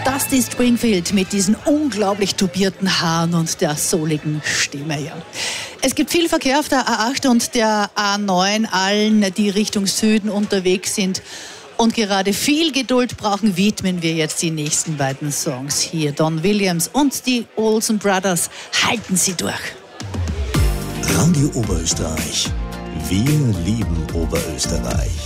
Dusty Springfield mit diesen unglaublich tubierten Haaren und der souligen Stimme. Ja. Es gibt viel Verkehr auf der A8 und der A9, allen, die Richtung Süden unterwegs sind und gerade viel Geduld brauchen, widmen wir jetzt die nächsten beiden Songs. Hier Don Williams und die Olsen Brothers. Halten Sie durch. Radio Oberösterreich. Wir lieben Oberösterreich.